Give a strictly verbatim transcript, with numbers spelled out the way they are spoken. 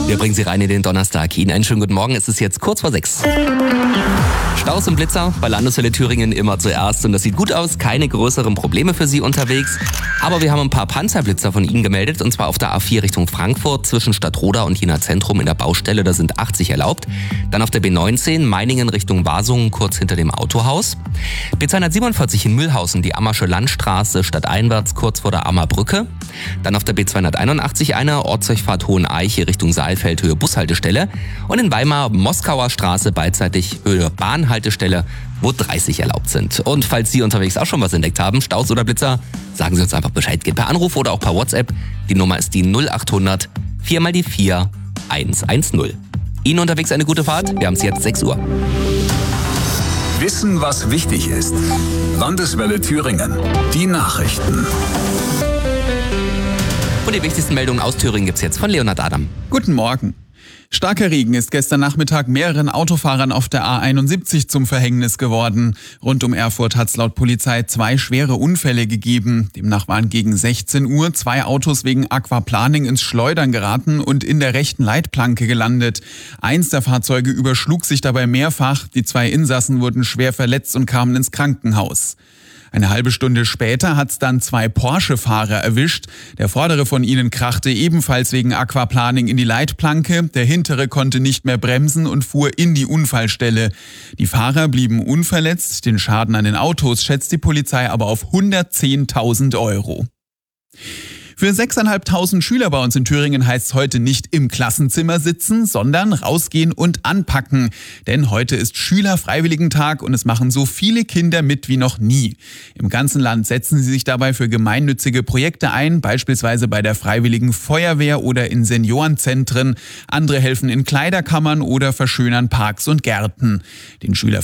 Wir bringen Sie rein in den Donnerstag. Ihnen einen schönen guten Morgen. Es ist jetzt kurz vor sechs. Staus und Blitzer bei Landeswelle Thüringen immer zuerst. Und das sieht gut aus. Keine größeren Probleme für Sie unterwegs. Aber wir haben ein paar Panzerblitzer von Ihnen gemeldet. Und zwar auf der A vier Richtung Frankfurt zwischen Stadtroda und Jena Zentrum in der Baustelle. Da sind achtzig erlaubt. Dann auf der B neunzehn Meiningen Richtung Wasungen kurz hinter dem Autohaus. B zweihundertsiebenundvierzig in Mühlhausen die Ammersche Landstraße stadteinwärts kurz vor der Ammer Brücke. Dann auf der B zweihunderteinundachtzig eine Ortsdurchfahrt Hoheneiche Richtung Saalfeld Höhe Bushaltestelle. Und in Weimar Moskauer Straße beidseitig Höhe Bahnhaltestelle, wo dreißig erlaubt sind. Und falls Sie unterwegs auch schon was entdeckt haben, Staus oder Blitzer, sagen Sie uns einfach Bescheid. Geht per Anruf oder auch per WhatsApp. Die Nummer ist die null achthundert vier mal die vier hundertzehn. Ihnen unterwegs eine gute Fahrt. Wir haben es jetzt sechs Uhr. Wissen, was wichtig ist. Landeswelle Thüringen. Die Nachrichten. Und die wichtigsten Meldungen aus Thüringen gibt's jetzt von Leonhard Adam. Guten Morgen. Starker Regen ist gestern Nachmittag mehreren Autofahrern auf der A einundsiebzig zum Verhängnis geworden. Rund um Erfurt hat es laut Polizei zwei schwere Unfälle gegeben. Demnach waren gegen sechzehn Uhr zwei Autos wegen Aquaplaning ins Schleudern geraten und in der rechten Leitplanke gelandet. Eins der Fahrzeuge überschlug sich dabei mehrfach. Die zwei Insassen wurden schwer verletzt und kamen ins Krankenhaus. Eine halbe Stunde später hat's dann zwei Porsche-Fahrer erwischt. Der vordere von ihnen krachte ebenfalls wegen Aquaplaning in die Leitplanke. Der hintere konnte nicht mehr bremsen und fuhr in die Unfallstelle. Die Fahrer blieben unverletzt. Den Schaden an den Autos schätzt die Polizei aber auf hundertzehntausend Euro. Für sechstausendfünfhundert Schüler bei uns in Thüringen heißt es heute nicht im Klassenzimmer sitzen, sondern rausgehen und anpacken. Denn heute ist Schülerfreiwilligentag und es machen so viele Kinder mit wie noch nie. Im ganzen Land setzen sie sich dabei für gemeinnützige Projekte ein, beispielsweise bei der Freiwilligen Feuerwehr oder in Seniorenzentren. Andere helfen in Kleiderkammern oder verschönern Parks und Gärten. Den Schüler